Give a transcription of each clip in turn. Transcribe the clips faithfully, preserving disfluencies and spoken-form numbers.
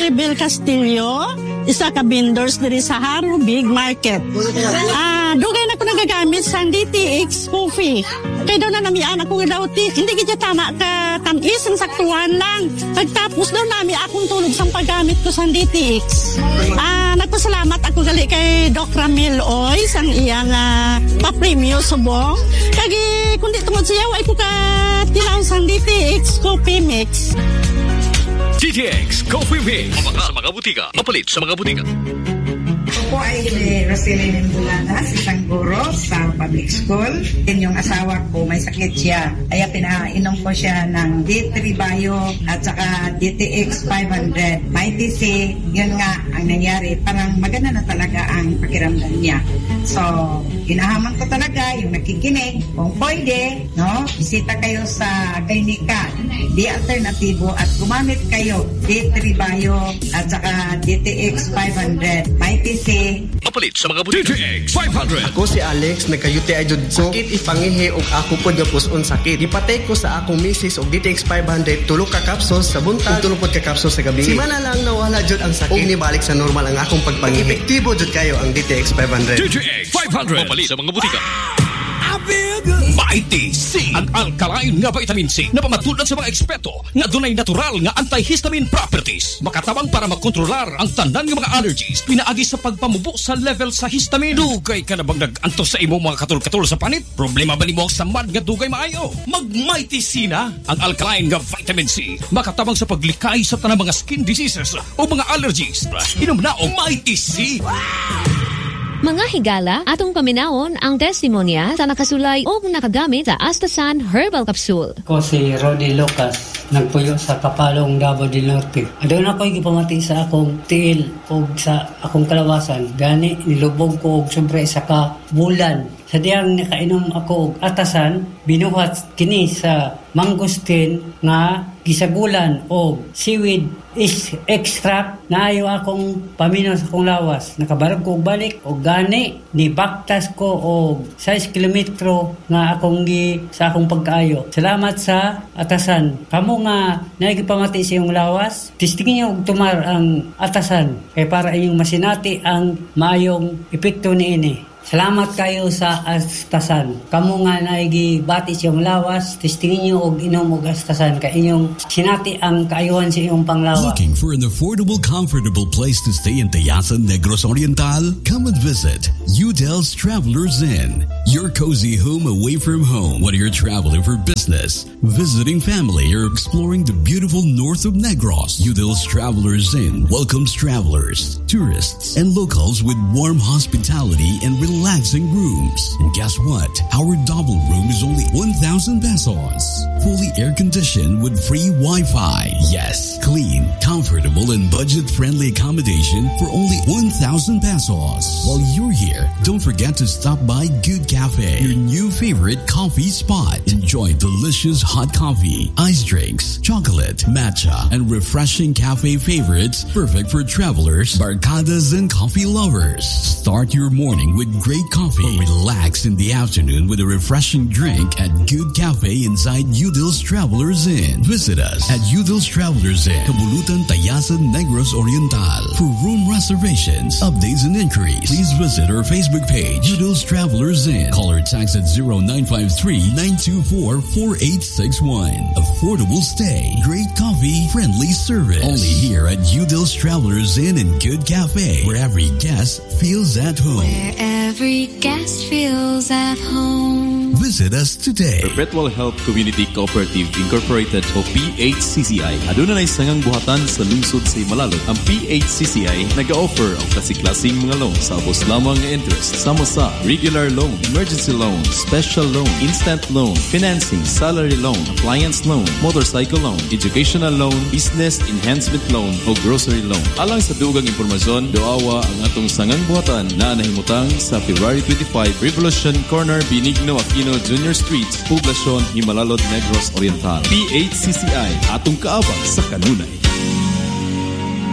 Maribel Castillo, isa ka vendors diri sa Haro Big Market. Ah, dugay na ko nagagamit sa D T X coffee. Kay daw na namian ako daw ti, hindi kita tama ka tamis ang saktuhan lang. Pagtapos daw nami akong tulog sa paggamit ko sa D T X. Ah, nagpasalamat ako gali kay Doc Ramil Oy sang iyang uh, pa-premium subong. Kagi kundi tungod siya ay ko ka tilaw sang D T X coffee mix. D T X Coffee Mix. Mabaka sa mga butika. Mapalit sa mga butika. Ako ay Roselyn Bulanas, isang guro sa public school. Then yung asawa ko may sakit siya. Kaya pinainom ko siya ng D three Bio at saka D T X five hundred. May T C, yun nga ang nangyari. Parang maganda na talaga ang pakiramdam niya. So, inahaman ko talaga yung nakikinig. Kung pwede, no, bisita kayo sa Gaynika, di alternatibo at gumamit kayo D three Bio at saka D T X five hundred. May T C. Mapalit sa mga butika. D T X five hundred. Ako si Alex, nagka-U T I jud ko. Sakit ipangihi og ako pod nga puson sakit. Ipatay ko sa akong misis og D T X five hundred tulo ka capsules sa buntag ug tulo pod ka capsules sa gabi. Simana lang nawala jud ang sakit. Og nibalik sa normal ang akong pagpangihi. Epektibo jud kayo ang D T X five hundred. D T X five hundred. Mapalit sa mga butika. Mighty C, ang alkaline nga vitamin C na pamatulad sa mga eksperto nga dunay natural nga antihistamine properties. Makatabang para makontrolar ang tanan nga mga allergies pinaagi sa pagpamubo sa level sa histamine. Dugay ka na bang nag-antos sa imo mga katul-katul sa panit? Problema ba nimo sa mad nga dugay maayo? Mag Mighty C na, ang alkaline nga vitamin C. Makatabang sa paglikay sa tanang mga skin diseases o mga allergies. Inom na o Mighty C. Mga higala, atong paminawon ang testimonya sa nakasulay o nakagamit sa Astasan Herbal Capsule. Ako si Rodi Lucas, nagpuyo sa Kapalong, Davao del Norte. Doon ako'y gipamati sa akong tiil o sa akong kalawasan. Gani, nilubog ko og sobre sa kabulan. Sa diyang nakainom ako og atasan, binuhat kini sa mangosteen nga gisagulan o seaweed is extract na ayo akong paminaw sa akong lawas. Nakabarog ko og balik o gani ni baktas ko og sais kilometro nga akong gi sa akong pagkaayo. Salamat sa atasan. Kamo nga naigipamati sa iyong lawas, tistingin niyo og tumar ang atasan kay para inyong masinati ang maayong epekto niini. Salamat kayo sa Astasan. Kamu nga naigibati siyang lawas, testingin niyo og inom og Astasan kay inyong sinati ang kaayuhan sa iyong panglawas. Looking for an affordable, comfortable place to stay in Tayasan, Negros Oriental? Come and visit Udell's Travelers Inn, your cozy home away from home. Whether you're traveling for business, visiting family, or exploring the beautiful north of Negros, Udell's Travelers Inn welcomes travelers, tourists, and locals with warm hospitality and relaxing rooms. And guess what? Our double room is only one thousand pesos. Fully air-conditioned with free Wi-Fi. Yes, clean, comfortable, and budget-friendly accommodation for only one thousand pesos. While you're here, don't forget to stop by Good Cafe, your new favorite coffee spot. Enjoy delicious hot coffee, ice drinks, chocolate, matcha, and refreshing cafe favorites perfect for travelers, barcadas, and coffee lovers. Start your morning with great coffee or relax in the afternoon with a refreshing drink at Good Cafe inside Udell's Travelers Inn. Visit us at Udell's Travelers Inn, Kabulutan, Tayasan, Negros Oriental. For room reservations, updates, and inquiries, please visit our Facebook page, Udell's Travelers Inn. Call or text at zero nine five three, nine two four, four eight six one. Affordable stay, great coffee, friendly service. Only here at Udell's Travelers Inn and Good Cafe, where every guest feels at home. Where every guest feels at home. Visit us today. Perpetual Health Community Cooperative Incorporated o P H C C I. Aduna na isangang buhatan sa lungsod sa Himalalo. Ang P H C C I nag-offer ang klase-klaseng mga loan sa abos lamang nga interest. Sama sa regular loan, emergency loan, special loan, instant loan, financing, salary loan, appliance loan, motorcycle loan, educational loan, business enhancement loan o grocery loan. Alang sa dugang impormasyon, doawa ang atong sangang buhatan na nahimutang sa February twenty-fifth, Revolution Corner, Benigno Aquino Junior Street, Poblacion, Himalalod, Negros Oriental. P H C C I, atong kaabang sa kanunay.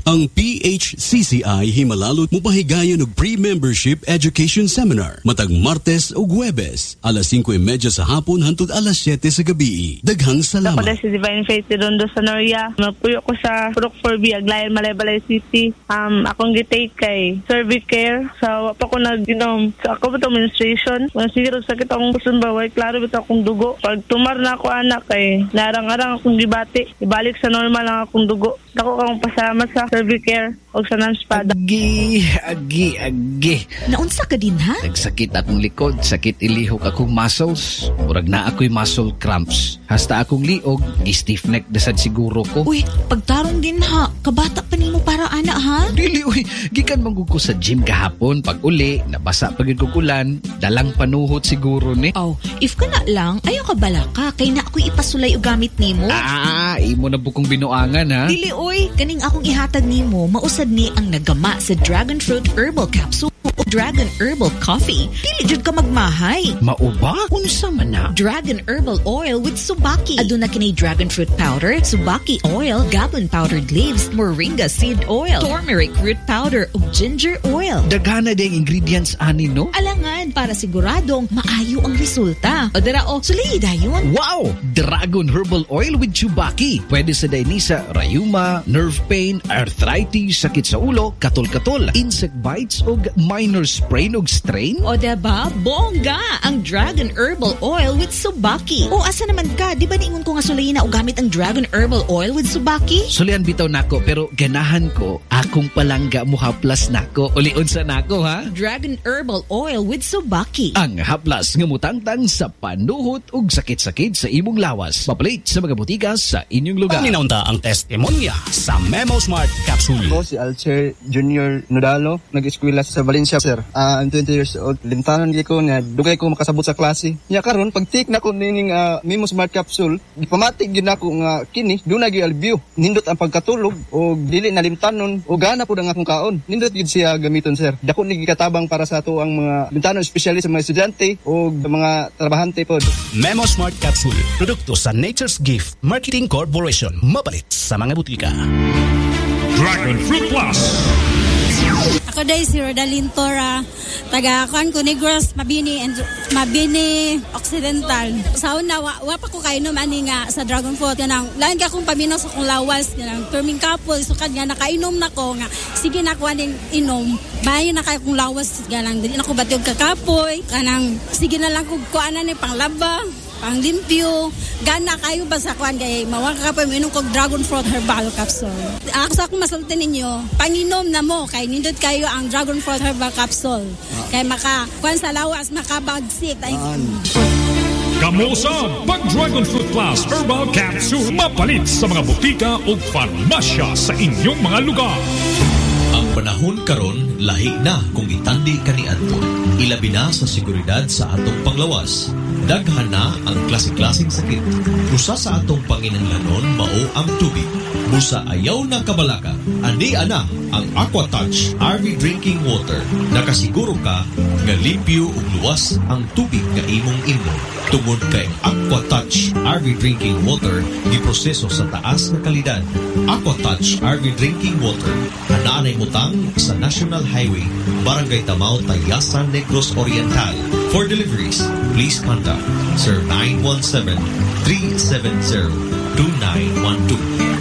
Ang P H C C I Himalalot mupahigayon og pre-membership education seminar matag Martes ug Huwebes alas singko y media sa hapon hangtod alas siyete sa gabi. Daghang salamat. Ako si Divine Faith Rondo sa Noria. Magpuyo ko sa Purok four B Aglayan Malaybalay City. Um akong gitake kay Cervic Care. So pa ko nag-inom. So ako ba menstruation? Kung siguro sakit akong puson ba way klaro bitaw akong dugo. Pag tumar na ako anak kay larang-arang akong gibati. Ibalik sa normal lang akong dugo. Dako kang pasalamat sa Cervic Care o sa Nanspada. Agi, agi, agi. Naunsa ka din ha? Nagsakit akong likod, sakit ilihok akong muscles. Murag na ako'y muscle cramps. Hasta akong liog, gi-stiff neck dasad siguro ko. Uy, pagtarong din ha. Kabata pa nimo para ana ha? Dili, uy. Gikan manggug ko sa gym kahapon. Pag uli, nabasa pagid ko kulan. Dalang panuhot siguro ni. Oh, if ka na lang, ayaw ka bala ka. Kay na ako'y ipasulay o gamit nimo. Ah, imo na bukong binuangan ha. Dili, uy. Kaning akong ihatag nimo, mausad ni ang nagama sa Dragon Fruit Herbal Capsule o Dragon Herbal Coffee. Dili jud ka magmahay. Mauba? Unsa man na? Dragon Herbal Oil with Subaki. Aduna kinay Dragon Fruit Powder, Subaki Oil, Gabon Powdered Leaves, Moringa Seed Oil, Turmeric Root Powder ug Ginger Oil. Daghana ding ingredients ani no? Alangan para siguradong maayo ang resulta. O dara o, sulay dayon. Wow! Dragon Herbal Oil with Subaki. Pwede sa dainisa, rayuma, nerve pain, arthritis, sakit sa ulo, katol-katol, insect bites ug minor sprain ug strain. O diba? Bongga! Ang Dragon Herbal Oil with Subaki. O asa naman ka? Di ba niingon ko nga sulayin na o gamit ang Dragon Herbal Oil with Subaki? Sulian bitaw nako pero ganahan ko akong palangga mo haplas nako. Uliun sa nako ha? Dragon Herbal Oil with Subaki. Ang haplas nga mutangtang sa panuhot ug sakit-sakit sa imong lawas. Papalit sa mga butika sa inyong lugar. Paminaunta ang testimonya sa Memo Smart Capsule. Ako si Alcher Junior Nodalo, nag-eskwela sa Valencia, sir. Uh, I'm twenty years old. Limtanan ko na dugay ko makasabot sa klase. Nya karon pag take na ko nining uh, Memo Smart Capsule, gipamatik gyud nako nga kini dunay gi albiyo. Nindot ang pagkatulog o dili na limtanon o gana pud ang akong kaon. Nindot gyud siya gamiton, sir. Dako ni gikatabang para sa ato ang mga limtanon, especially sa mga estudyante o mga trabahante pod. Memo Smart Capsule, produkto sa Nature's Gift Marketing Corporation. Mapalit sa mga butika. Dragon Fruit Plus. Ako day si Rodalyn Tora, taga Kuan ko Negros, Mabini and Mabini Occidental. Sa una wa, wa pa ko kay no ani nga sa Dragon Fruit kanang lain ka kung paminaw sa kong lawas kanang turming couple so kad nga nakainom nako nga sige na ko aning inom bayan na kay kong lawas ganang dili nako batyog kakapoy kanang sige na lang kog kuanan ni panglaba pang limpyo, gana kayo ba sa kwan kay mawag ka pa minum kog Dragon Fruit Herbal Capsule. Ako sa akong masulti ninyo, panginom na mo kay nindot kayo ang Dragon Fruit Herbal Capsule. Ah. Kay maka kwan sa lawas makabagsik. Kamusa pag Dragon Fruit Plus Herbal Capsule mapalit sa mga butika o farmasya sa inyong mga lugar. Ang panahon karon lahi na kung itandi kaniadto. Ilabi na sa seguridad sa atong panglawas. Daghan na ang klase-klaseng sakit. Usa sa atong panginahanglanon mao ang tubig. Busa ayaw na kabalaka. Ani ana ang AquaTouch R V Drinking Water. Nakasiguro ka nga limpyo ug luwas ang tubig nga imong inom. Tungod kay AquaTouch R V Drinking Water giproseso sa taas nga kalidad. AquaTouch R V Drinking Water anaanay mutang sa National Highway, Barangay Tamao, Tayasan, Negros Oriental. For deliveries, please contact Sir nine one seven, three seven zero, two nine one two.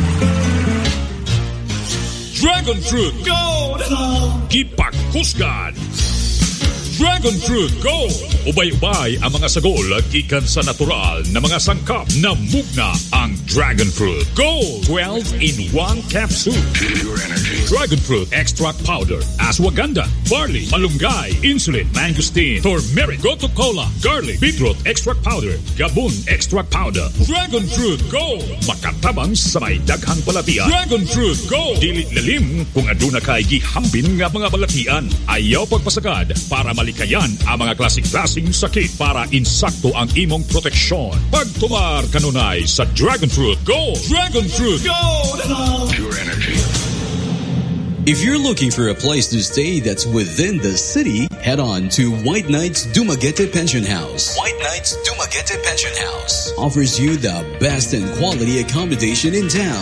Dragon Fruit Gold! Gipaghusgan! Dragon Fruit Gold! Ubay-ubay ang mga sagol gikan sa natural na mga sangkap na mugna ang Dragon Fruit Gold twelve in one capsule. Pure energy. Dragon Fruit Extract Powder, Ashwagandha, Barley, Malunggay, Insulin, Mangosteen, Turmeric, Gotu Cola, Garlic, Beetroot Extract Powder, Gabon Extract Powder. Dragon Fruit Gold! Makatabang sa may daghang balatian. Dragon Fruit Gold! Dili lalim kung aduna kay gihambin nga mga balatian. Ayaw pagpasagad para malikayan ang mga klasik-klasing sakit para insakto ang imong proteksyon. Pagtumar kanunay sa Dragon Fruit Gold. Dragon Fruit Gold! Pure energy. If you're looking for a place to stay that's within the city, head on to White Knights Dumaguete Pension House. White Knights Dumaguete Pension House offers you the best and quality accommodation in town.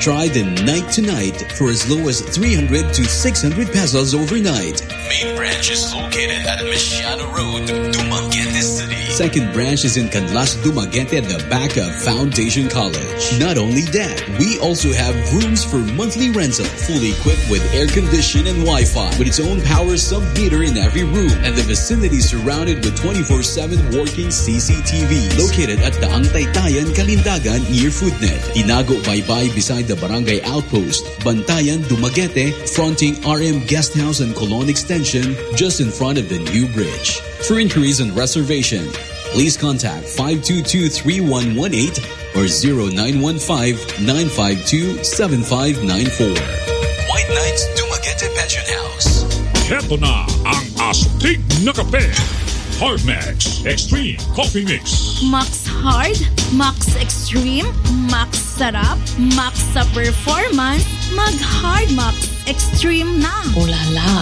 Try the night to night for as low as three hundred to six hundred pesos overnight. Main branch is located at Mesiano Road, Dumaguete City. Second branch is in Canlas, Dumaguete at the back of Foundation College. Not only that, we also have rooms for monthly rental, fully equipped with air condition and Wi-Fi, with its own power sub-meter in every room, and the vicinity surrounded with twenty-four seven working C C T Vs. Located at the Taytayan, Kalindagan near Foodnet. Inago Baybay beside the Barangay Outpost. Bantayan, Dumaguete, fronting R M Guest House and Colon Extension, just in front of the new bridge. For inquiries and reservation, please contact five two two, three one one eight or zero nine one five, nine five two, seven five nine four. White Knights Dumaguete Pension House. Heto na ang astig na kape. Hard Max Extreme Coffee Mix. Max Hard, Max Extreme, Max Sarap, Max sa performance, mag Hard Max Extreme na. Ulala,